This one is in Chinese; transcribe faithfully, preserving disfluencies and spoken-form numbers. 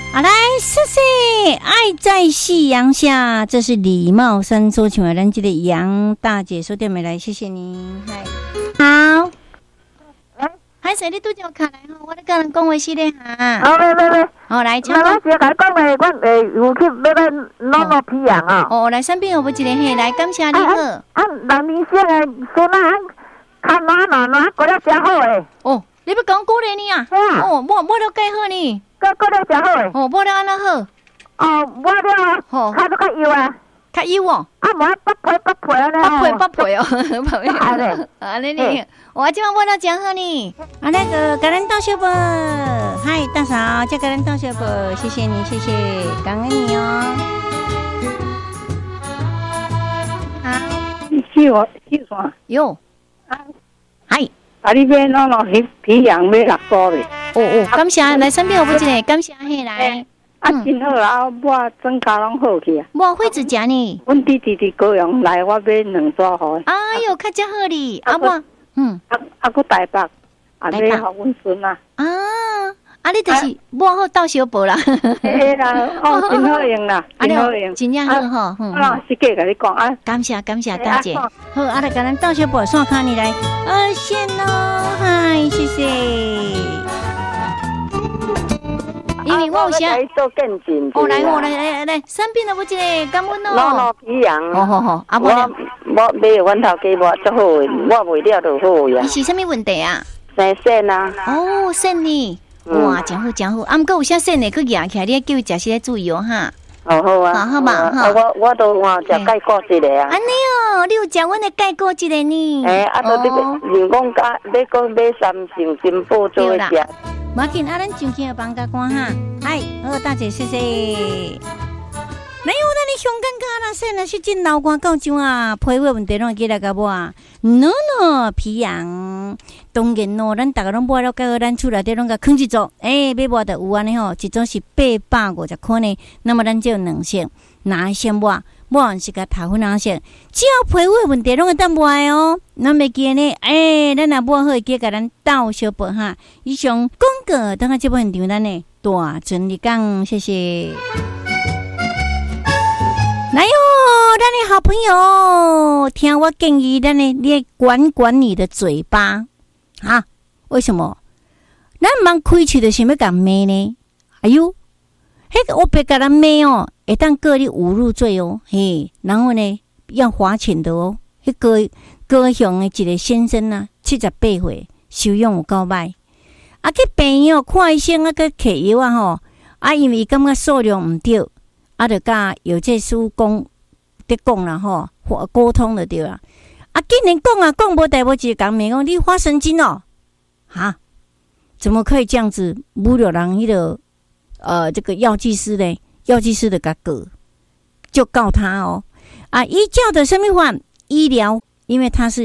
好来，谢谢爱在夕阳下，这是李茂山所唱的，咱这个杨大姐说电美来，谢谢您。嗨，好，还是你拄着卡来吼，我咧跟人讲话是咧哈。 好，来来来， 好来，唱我先来讲咧，阮诶有去要来弄弄皮羊啊。 哦，来三边有无一个嘿，来感谢你好。 啊，人年轻诶，孙啊，看哪哪哪，过了真好诶。 哦，你要讲鼓励你啊？哦，我我了介好呢。 过过了真好诶。 哦，我了安那好。 哦，我了， 哦， 较都较油啊。 较油哦。 啊，无八皮八皮安尼。 八皮八皮哦，八皮。 安尼。 安尼呢？我今晚我了真好呢。啊，那个感恩大小宝，嗨，大嫂，叫感恩大小宝，谢谢你，谢谢，感恩你哦。好， 去我去啥？ 哟，啊，嗨， 啊，你要弄弄皮皮羊要六个嘞。 哦哦，感谢来身边有不一个，感谢嘿来。 啊，真好啊！我整家拢好去啊。 我会指甲呢。 阮弟弟伫高雄来，我买两撮互。 哎呦，较真好哩！啊我，嗯， 啊啊，搁台北，啊买互阮孙啊。 啊，啊你就是我好斗小宝啦。 嘿啦，哦，真好用啦，真好用， 真正好吼。嗯， 啊，实际甲你讲啊， 感谢感谢大姐。好，啊来，甲咱斗小宝刷卡你来，呃，谢咯，嗨，谢谢。因为我有啥做更近。 哦，来哦，来来来来，三边的不一个，感恩哦。 老老皮羊。 好好好，啊， 我我买阮头家我足好诶，我卖了就好呀。 你是什么问题啊？ 生肾啊。 哦，肾呢？哇，真好真好。啊，毋过有啥肾的，去压起来，你叫伊食些注意哦哈。 好好啊。 好好嘛哈。 我我都换食钙果一个啊。 安尼哦，你有食阮的钙果一个呢？ 诶，啊，都你人讲加，要讲买三成金宝做伙食。 马紧啊，咱上去的房间看哈，哎，好，大姐，谢谢。哪有咱的香港卡啦？说那是真老瓜够种啊，皮肤问题拢会记来个无啊？喏喏，皮痒，当然咯，咱大家拢买了，介好，咱厝内底拢甲囥一组，诶、欸，买无就有安尼吼，一种是八百五十块呢，那么咱就有两色，哪一色买？买是甲头粉红色，只要皮肤问题拢会当买哦。咱袂记呢，诶、欸，咱若买好会记甲咱斗小宝哈。以上广告等下这部现场咱呢大全力讲，谢谢。来哟，咱的好朋友，听我建议，咱呢，你管管你的嘴巴啊？为什么？咱忙开喙就想要甲骂呢？哎呦，迄个我别甲咱骂哦，会当告你侮辱罪哦，嘿，然后呢要罚钱的哦。迄高高雄的一个先生啊，七十八岁，修养有够歹，啊去病院看医生啊，去摕药啊吼，啊因为伊感觉数量毋对。啊，就甲有这书讲伫讲啦吼，沟通就对啦。啊，竟然讲啊讲无代无志，讲面讲你发神经哦，哈？怎么可以这样子侮辱人？迄个呃，这个药剂师呢？药剂师的甲告，就告他哦。啊，依照的什么法医疗，因为他是。